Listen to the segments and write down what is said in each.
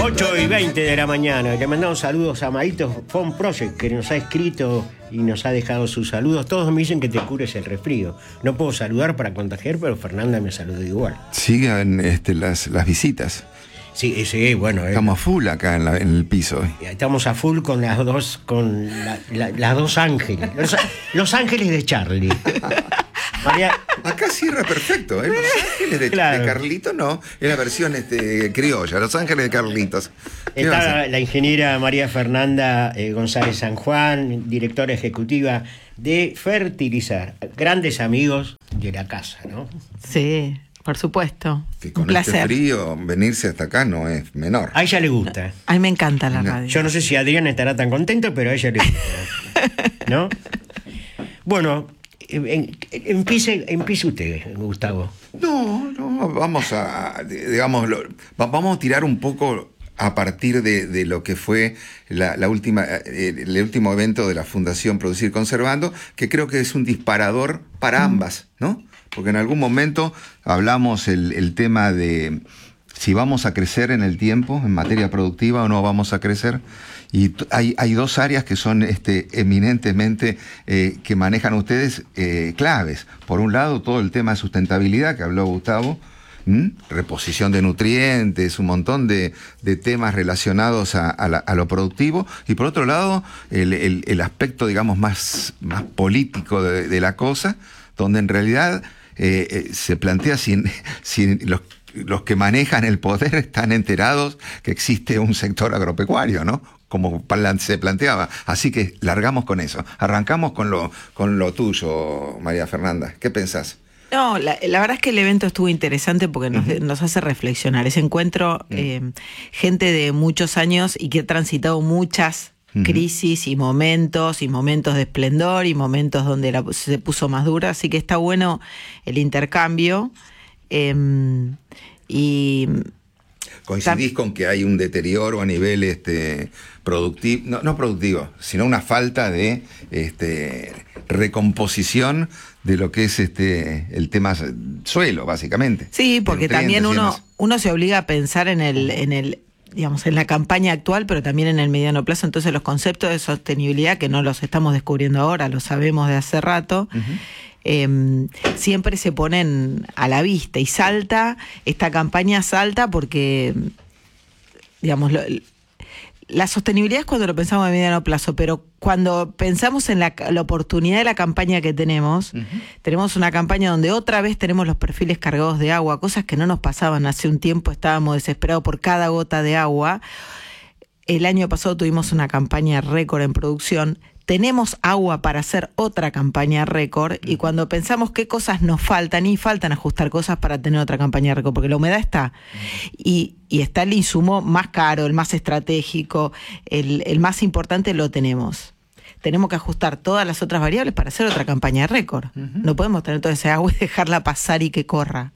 8:20 de la mañana. Le mandamos saludos a Maditos Phone Project, que nos ha escrito y nos ha dejado sus saludos. Todos me dicen que te cures el resfrío. No puedo saludar para contagiar, pero Fernanda me saludó igual. Siguen las visitas. Sí, bueno. Estamos a full acá en el piso. Estamos a full con las dos, las dos ángeles. Los ángeles de Charlie. María... Acá cierra perfecto, ¿eh? Los Ángeles de Carlitos, no, es la versión criolla, Los Ángeles de Carlitos. Está la ingeniera María Fernanda González San Juan, directora ejecutiva de Fertilizar. Grandes amigos de la casa, ¿no? Sí, por supuesto. Que con este frío venirse hasta acá no es menor. A ella le gusta. A mí me encanta la radio. Yo no sé si Adrián estará tan contento, pero a ella le gusta, ¿no? Bueno... Empiece usted, Gustavo. No, vamos a tirar un poco a partir de lo que fue el último evento de la Fundación Producir Conservando, que creo que es un disparador para ambas, ¿no? Porque en algún momento hablamos el tema de si vamos a crecer en el tiempo, en materia productiva, o no vamos a crecer. Y hay dos áreas que son eminentemente que manejan ustedes claves. Por un lado, todo el tema de sustentabilidad que habló Gustavo, reposición de nutrientes, un montón de temas relacionados a lo productivo. Y por otro lado, el aspecto, digamos, más político de la cosa, donde en realidad se plantea si los que manejan el poder están enterados que existe un sector agropecuario, ¿no? Como se planteaba. Así que largamos con eso. Arrancamos con lo tuyo, María Fernanda. ¿Qué pensás? No, la verdad es que el evento estuvo interesante porque nos hace reflexionar. Ese encuentro, gente de muchos años y que ha transitado muchas crisis y momentos de esplendor y momentos donde se puso más dura. Así que está bueno el intercambio. Y ¿coincidís con que hay un deterioro a nivel productivo, no productivo, sino una falta de recomposición de lo que es el tema suelo, básicamente? Sí, porque también uno se obliga a pensar en la campaña actual, pero también en el mediano plazo. Entonces los conceptos de sostenibilidad, que no los estamos descubriendo ahora, los sabemos de hace rato, siempre se ponen a la vista y esta campaña salta porque, digamos, la sostenibilidad es cuando lo pensamos a mediano plazo, pero cuando pensamos en la oportunidad de la campaña que tenemos una campaña donde otra vez tenemos los perfiles cargados de agua, cosas que no nos pasaban hace un tiempo, estábamos desesperados por cada gota de agua. El año pasado tuvimos una campaña récord en producción. Tenemos agua para hacer otra campaña récord y cuando pensamos qué cosas nos faltan, y faltan ajustar cosas para tener otra campaña récord, porque la humedad está y está el insumo más caro, el más estratégico, el más importante lo tenemos. Tenemos que ajustar todas las otras variables para hacer otra campaña récord. No podemos tener toda esa agua y dejarla pasar y que corra.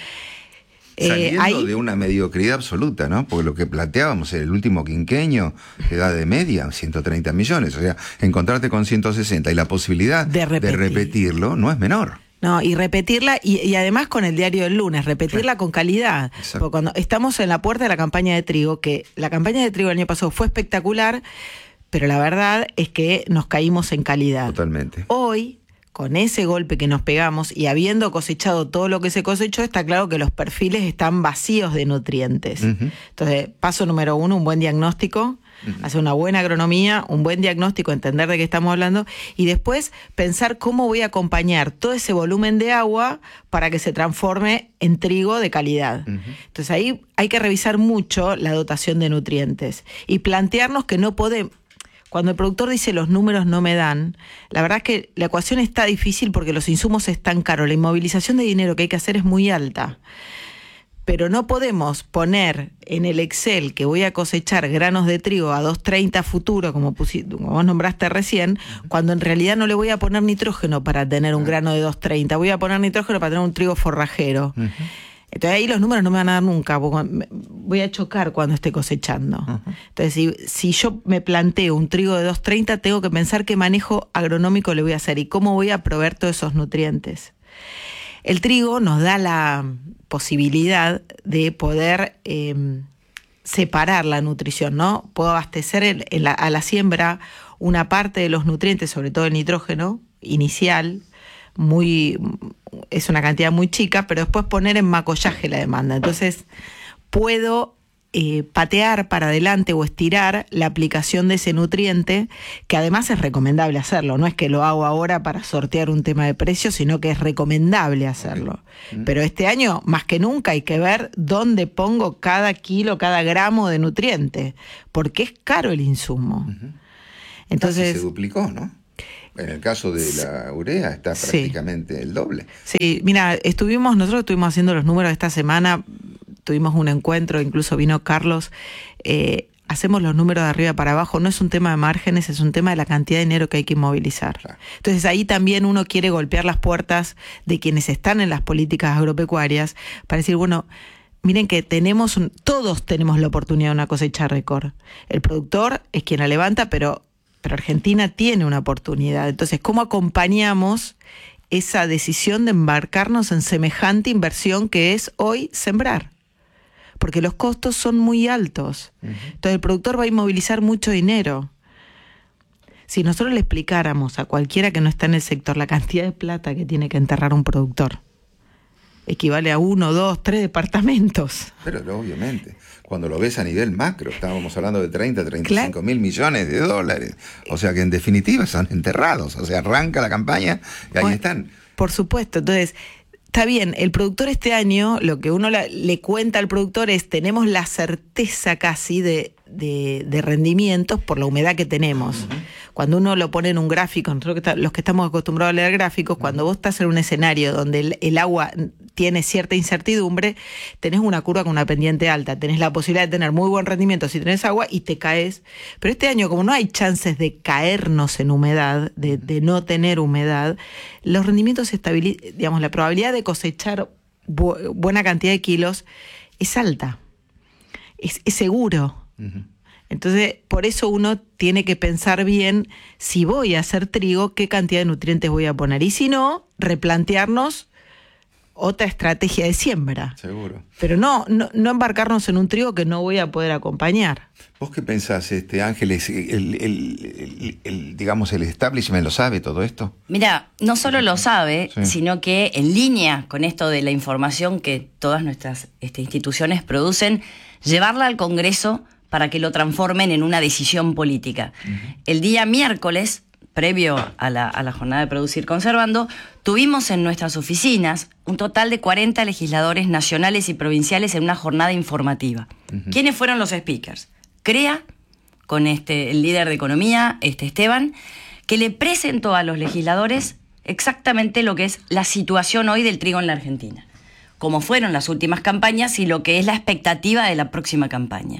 Saliendo de una mediocridad absoluta, ¿no? Porque lo que planteábamos en el último quinquenio, edad de media, 130 millones. O sea, encontrarte con 160 y la posibilidad de repetirlo no es menor. No, y repetirla, y además con el diario del lunes, repetirla con calidad. Porque cuando estamos en la puerta de la campaña de trigo, que la campaña de trigo el año pasado fue espectacular, pero la verdad es que nos caímos en calidad. Totalmente. Hoy, con ese golpe que nos pegamos y habiendo cosechado todo lo que se cosechó, está claro que los perfiles están vacíos de nutrientes. Entonces, paso número 1, un buen diagnóstico, hacer una buena agronomía, un buen diagnóstico, entender de qué estamos hablando, y después pensar cómo voy a acompañar todo ese volumen de agua para que se transforme en trigo de calidad. Entonces, ahí hay que revisar mucho la dotación de nutrientes y plantearnos que no podemos... Cuando el productor dice los números no me dan, la verdad es que la ecuación está difícil porque los insumos están caros, la inmovilización de dinero que hay que hacer es muy alta. Pero no podemos poner en el Excel que voy a cosechar granos de trigo a 2.30 futuro, como vos nombraste recién, cuando en realidad no le voy a poner nitrógeno para tener un grano de 2.30, voy a poner nitrógeno para tener un trigo forrajero. Entonces ahí los números no me van a dar nunca, voy a chocar cuando esté cosechando. Entonces si yo me planteo un trigo de 2.30, tengo que pensar qué manejo agronómico le voy a hacer y cómo voy a proveer todos esos nutrientes. El trigo nos da la posibilidad de poder separar la nutrición, ¿no? Puedo abastecer a la siembra una parte de los nutrientes, sobre todo el nitrógeno inicial, es una cantidad muy chica, pero después poner en macollaje la demanda. Entonces puedo patear para adelante o estirar la aplicación de ese nutriente, que además es recomendable hacerlo. No es que lo hago ahora para sortear un tema de precios, sino que es recomendable hacerlo. Pero este año, más que nunca, hay que ver dónde pongo cada kilo, cada gramo de nutriente, porque es caro el insumo. Entonces se duplicó, ¿no? En el caso de la urea está prácticamente el doble. Sí, mira, nosotros estuvimos haciendo los números esta semana, tuvimos un encuentro, incluso vino Carlos, hacemos los números de arriba para abajo, no es un tema de márgenes, es un tema de la cantidad de dinero que hay que inmovilizar. Claro. Entonces ahí también uno quiere golpear las puertas de quienes están en las políticas agropecuarias para decir, bueno, miren que todos tenemos la oportunidad de una cosecha récord. El productor es quien la levanta, pero Argentina tiene una oportunidad. Entonces, ¿cómo acompañamos esa decisión de embarcarnos en semejante inversión que es hoy sembrar? Porque los costos son muy altos. Entonces el productor va a inmovilizar mucho dinero. Si nosotros le explicáramos a cualquiera que no está en el sector la cantidad de plata que tiene que enterrar un productor, equivale a 1, 2, 3 departamentos. Pero obviamente, cuando lo ves a nivel macro, estábamos hablando de 35 mil millones de dólares. O sea que en definitiva son enterrados. O sea, arranca la campaña y ahí están. Por supuesto. Entonces, está bien, el productor este año, lo que uno le cuenta al productor es, tenemos la certeza casi de rendimientos por la humedad que tenemos. Cuando uno lo pone en un gráfico, los que estamos acostumbrados a leer gráficos, cuando vos estás en un escenario donde el agua tiene cierta incertidumbre, tenés una curva con una pendiente alta, tenés la posibilidad de tener muy buen rendimiento si tenés agua y te caes. Pero este año, como no hay chances de caernos en humedad, de no tener humedad, los rendimientos se estabilizan, digamos, la probabilidad de cosechar buena cantidad de kilos es alta, es seguro. Entonces, por eso uno tiene que pensar bien, si voy a hacer trigo, qué cantidad de nutrientes voy a poner. Y si no, replantearnos otra estrategia de siembra. Seguro. Pero no embarcarnos en un trigo que no voy a poder acompañar. ¿Vos qué pensás, Ángeles? Digamos, el establishment lo sabe todo esto. Mira, no solo lo sabe, sino que en línea con esto de la información que todas nuestras instituciones producen, llevarla al Congreso para que lo transformen en una decisión política. El día miércoles, previo a la jornada de Producir Conservando, tuvimos en nuestras oficinas un total de 40 legisladores nacionales y provinciales en una jornada informativa. ¿Quiénes fueron los speakers? CREA, con el líder de economía, Esteban, que le presentó a los legisladores exactamente lo que es la situación hoy del trigo en la Argentina, cómo fueron las últimas campañas y lo que es la expectativa de la próxima campaña.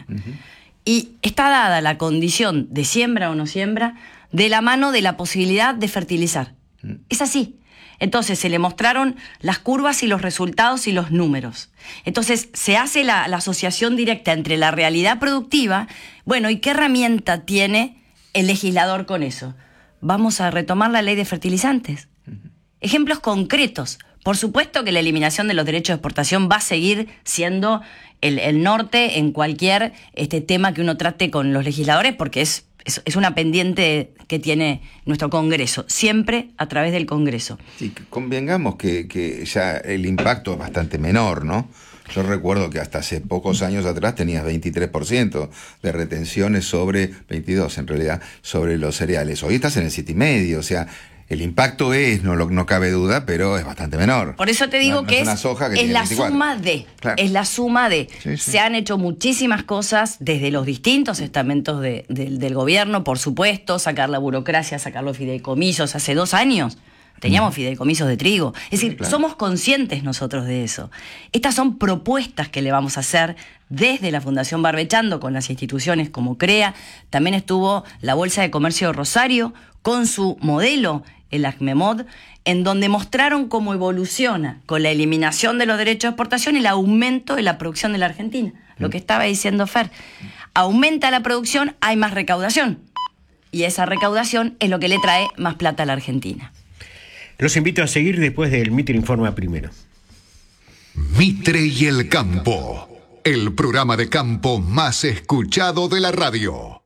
Y está dada la condición de siembra o no siembra de la mano de la posibilidad de fertilizar. Es así. Entonces se le mostraron las curvas y los resultados y los números. Entonces se hace la asociación directa entre la realidad productiva, bueno, ¿y qué herramienta tiene el legislador con eso? Vamos a retomar la ley de fertilizantes. Ejemplos concretos. Por supuesto que la eliminación de los derechos de exportación va a seguir siendo el norte en cualquier tema que uno trate con los legisladores, porque es una pendiente que tiene nuestro Congreso, siempre a través del Congreso. Sí, convengamos que ya el impacto es bastante menor, ¿no? Yo recuerdo que hasta hace pocos años atrás tenías 23% de retenciones sobre, 22 en realidad, sobre los cereales. Hoy estás en el 7,5%, o sea, el impacto no cabe duda, pero es bastante menor. Por eso te digo que es la suma de. Claro. Es la suma de. Sí. Se han hecho muchísimas cosas desde los distintos estamentos del gobierno, por supuesto, sacar la burocracia, sacar los fideicomisos. Hace 2 años teníamos fideicomisos de trigo. Es decir, somos conscientes nosotros de eso. Estas son propuestas que le vamos a hacer desde la Fundación Barbechando con las instituciones como CREA. También estuvo la Bolsa de Comercio de Rosario con su modelo, el ACMEMOD, en donde mostraron cómo evoluciona con la eliminación de los derechos de exportación y el aumento de la producción de la Argentina. Lo que estaba diciendo Fer. Aumenta la producción, hay más recaudación. Y esa recaudación es lo que le trae más plata a la Argentina. Los invito a seguir después del Mitre Informa primero. Mitre y el campo. el programa de campo más escuchado de la radio.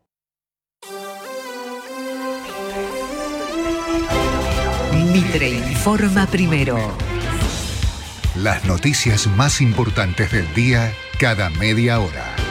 Mitre informa primero. Las noticias más importantes del día cada media hora.